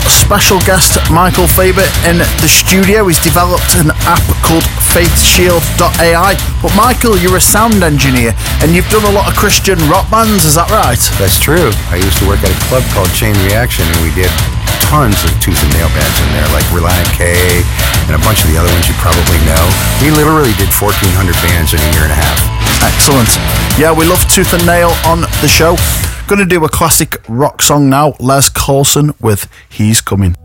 got special guest Michael Faber in the studio. He's developed an app called FaithShield.ai. But Michael, you're a sound engineer and you've done a lot of Christian rock bands, is that right? That's true. I used to work at a club called Chain Reaction, and we did tons of tooth and nail bands in there, like Relient K and a bunch of the other ones you probably know. We literally did 1,400 bands in a year and a half. Excellent. Yeah, we love Tooth and Nail on the show. Gonna do a classic rock song now, Les Colson with He's Coming.